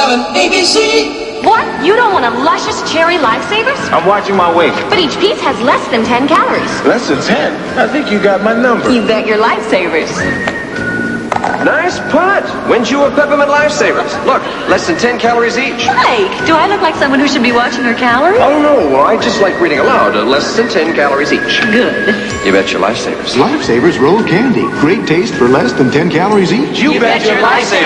7 ABC. What? You don't want a luscious cherry lifesavers? I'm watching my weight. But each piece has less than 10 calories. Less than 10? I think you got my number. You bet your lifesavers. Nice putt. When's you a Peppermint Lifesavers? Look, less than 10 calories each. Mike, do I look like someone who should be watching her calories? Oh, no. I just like reading aloud. Less than 10 calories each. Good. You bet your Lifesavers. Lifesavers rolled candy. Great taste for less than 10 calories each. You bet your Lifesavers.